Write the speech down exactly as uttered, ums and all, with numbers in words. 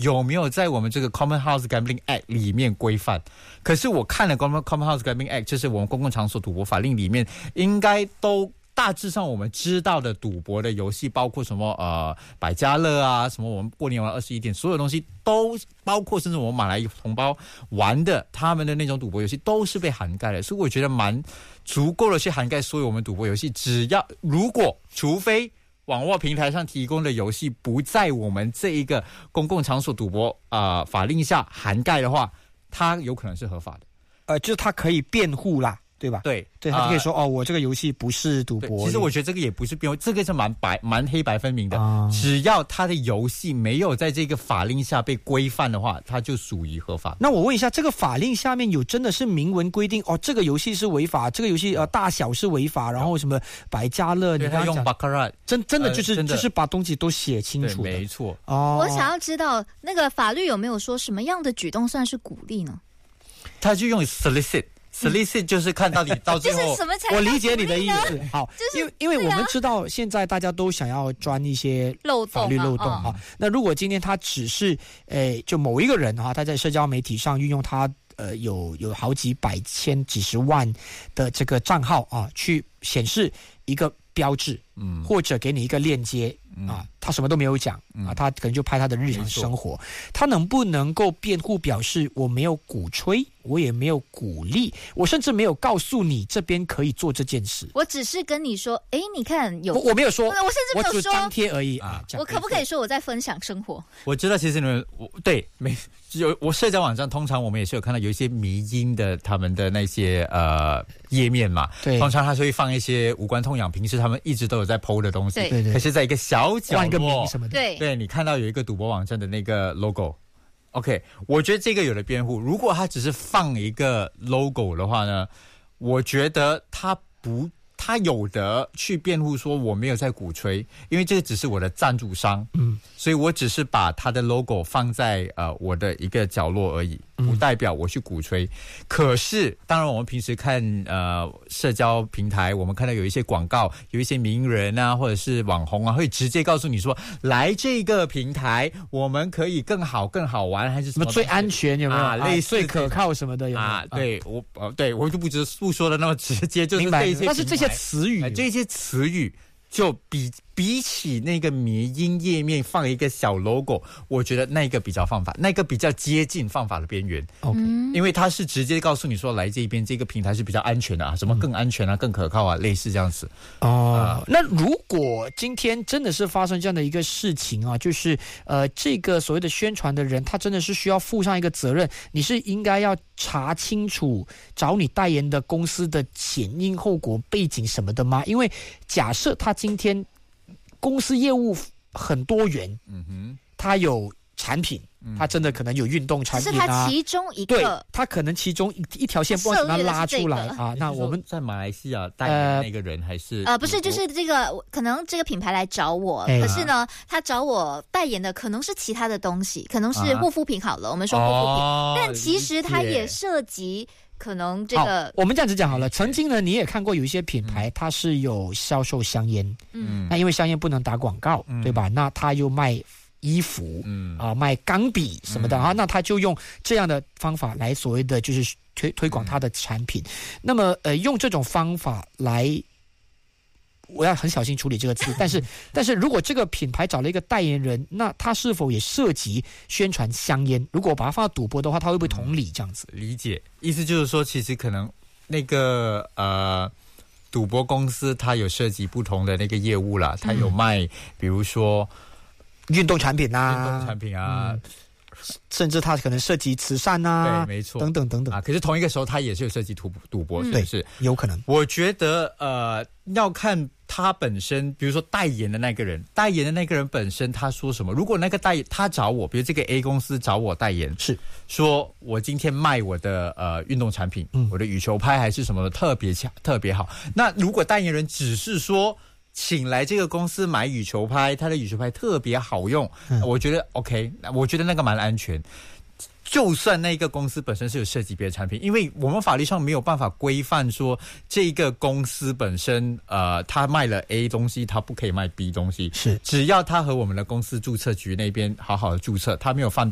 有没有在我们这个 Common House Gambling Act 里面规范。可是我看了 Common House Gambling Act， 就是我们公共场所赌博法令里面，应该都大致上我们知道的赌博的游戏，包括什么呃百家乐啊，什么我们过年玩二十一点，所有东西都包括，甚至我们马来同胞玩的他们的那种赌博游戏都是被涵盖的，所以我觉得蛮足够的去涵盖所有我们赌博游戏。只要如果除非网络平台上提供的游戏不在我们这一个公共场所赌博啊、呃、法令下涵盖的话，它有可能是合法的。 呃，就是它可以辩护啦。对吧？ 对， 对，他就可以说、呃、哦，我这个游戏不是赌博。 其实我觉得这个也不是辩护，这个是蛮白、蛮黑白分明的。啊、只要他的游戏没有在这个法令下被规范的话，它就属于合法。 那我问一下，这个法令下面有真的是明文规定哦，这个游戏是违法，这个游戏呃大小是违法，然后什么百家乐，你他用 baccarat， 真真的就是、 呃、 就是把东西都写清楚的， 没错。 哦，我想要知道那个法律有没有说什么样的举动算是鼓励呢？ 他就用 solicit。solicit 就是看到你到最后， 我理解你的意思。好，就是、因为因为我们知道现在大家都想要钻一些法律漏洞啊、哦。那如果今天他只是诶，就某一个人啊，他在社交媒体上运用他呃有有好几百千几十万的这个账号啊，去显示一个标志，嗯，或者给你一个链接。啊，他什么都没有讲、嗯、啊，他可能就拍他的日常生活。他能不能够辩护表示我没有鼓吹，我也没有鼓励，我甚至没有告诉你这边可以做这件事， 我只是跟你说，哎，你看有， 我我没有说，我甚至没有说， 我只张贴而已啊。 我可不可以说我在分享生活？ 我知道，其实你们我对没有我社交网站，通常我们也是有看到有一些迷因的他们的那些呃页面嘛，对，通常他会放一些无关痛痒，平时他们一直都有在 P O 的东西， 对对对， 可是在一个小角落什么的， 对对，你看到有一个赌博网站的那个 logo。OK， 我觉得这个有了辩护。如果他只是放一个 logo 的话呢，我觉得他不，他有的去辩护说我没有在鼓吹，因为这个只是我的赞助商，嗯，所以我只是把他的 logo 放在呃我的一个角落而已，不代表我去鼓吹。嗯、可是，当然我们平时看呃社交平台，我们看到有一些广告，有一些名人啊，或者是网红啊，会直接告诉你说，来这个平台，我们可以更好、更好玩，还是什么最安全有没有？ 啊，类似最可靠什么的有没有？ 啊，对我呃，对我就不知不说的那么直接，就是这些， 但是这些词语， 这些词语就比比起那个迷因页面放一个小 logo， 我觉得那个比较犯法，那个比较接近犯法的边缘。OK， 因为它是直接告诉你说来这边这个平台是比较安全的啊，什么更安全啊、嗯、更可靠啊，类似这样子。 哦、呃，那如果今天真的是发生这样的一个事情啊，就是呃这个所谓的宣传的人，他真的是需要负上一个责任，你是应该要查清楚找你代言的公司的前因后果背景什么的吗？因为假设他今天公司业务很多元，嗯哼，他有产品，他真的可能有运动产品啊， 是他其中一个， 对，他可能其中 一, 一条线不能把它拉出来啊。那我们在马来西亚代言那个人还是呃不是，就是这个可能这个品牌来找我，可是呢，他找我代言的可能是其他的东西，可能是护肤品好了，我们说护肤品，哦、但其实它也涉及。可能这个， 我们这样子讲好了。曾经呢，你也看过有一些品牌，它是有销售香烟，嗯，那因为香烟不能打广告，嗯、对吧？那他又卖衣服，嗯啊、呃，卖钢笔什么的啊，嗯、那他就用这样的方法来所谓的就是推推广他的产品。嗯、那么呃，用这种方法来。我要很小心处理这个字，但是但是如果这个品牌找了一个代言人，那他是否也涉及宣传香烟？如果把它放到赌博的话，他会不会同理这样子？ 理解，意思就是说，其实可能那个呃赌博公司它有涉及不同的那个业务啦，它有卖，嗯、比如说运动产品啊， 运动产品啊。嗯甚至它可能涉及慈善啊， 对，没错， 等等等等啊。可是同一个时候，它也是有涉及赌赌博，是不是？ 有可能。 我觉得呃，要看他本身，比如说代言的那个人，代言的那个人本身他说什么。如果那个代言他找我，比如这个 A 公司找我代言， 是说我今天卖我的呃运动产品，嗯、我的羽球拍还是什么的特别强特别好。那如果代言人只是说。请来这个公司买羽球拍，他的羽球拍特别好用，嗯、我觉得 OK， 我觉得那个蛮安全。就算那个公司本身是有涉及别的产品，因为我们法律上没有办法规范说这个公司本身，呃，他卖了 A 东西，他不可以卖 B 东西。 是， 只要他和我们的公司注册局那边好好的注册，他没有犯